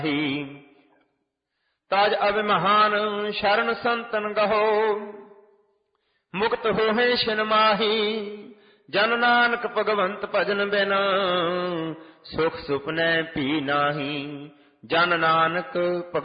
ਤਾਜ ਅਭਿਮਾਨ ਸ਼ਰਨ ਸੰਤਨ ਗਹੋ, ਮੁਕਤ ਹੋਹੇ ਛਿਨ ਮਾਹੀ। ਜਨ ਨਾਨਕ ਭਗਵੰਤ ਭਜਨ ਬਿਨ, ਸੁਖ ਸੁਪਨੈ ਭੀ ਨਾਹੀ। ਜਨ ਨਾਨਕ